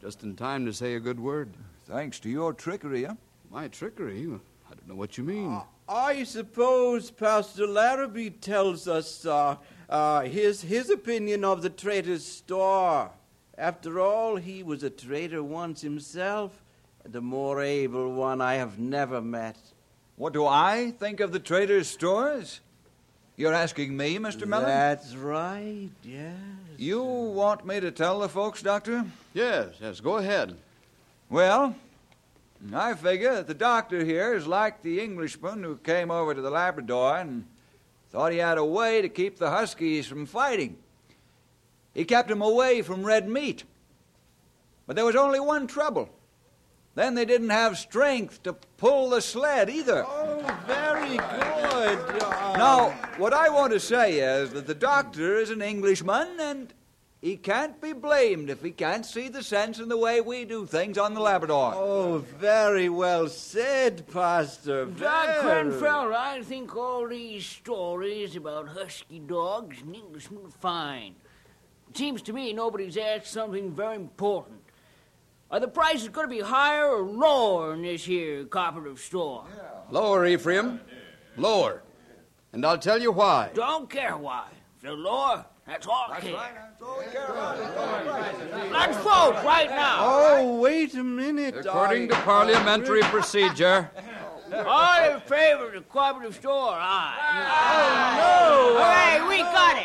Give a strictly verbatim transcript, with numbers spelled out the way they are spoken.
Just in time to say a good word. Thanks to your trickery, huh? My trickery? I don't know what you mean. Uh, I suppose Pastor Larrabee tells us uh, uh, his, his opinion of the trader's store. After all, he was a trader once himself, and a more able one I have never met. What do I think of the trader's stores? You're asking me, Mister Mellon? That's right, yes. You want me to tell the folks, Doctor? Yes, yes, go ahead. Well, I figure that the doctor here is like the Englishman who came over to the Labrador and thought he had a way to keep the Huskies from fighting. He kept them away from red meat. But there was only one trouble. Then they didn't have strength to pull the sled either. Oh, very good. Uh, Now, what I want to say is that the doctor is an Englishman, and he can't be blamed if he can't see the sense in the way we do things on the Labrador. Oh, very well said, Pastor. Doc Very. Crenfell, I think all these stories about husky dogs and Englishmen are fine. It seems to me nobody's asked something very important. Are the prices going to be higher or lower in this here cooperative store? Lower, Ephraim. Lower. And I'll tell you why. Don't care why. If they're lower, that's all I care. Let's vote right now. Oh, wait a minute. According to I- parliamentary procedure, All in favor of the cooperative store, aye. Oh, no. Hooray, we got it.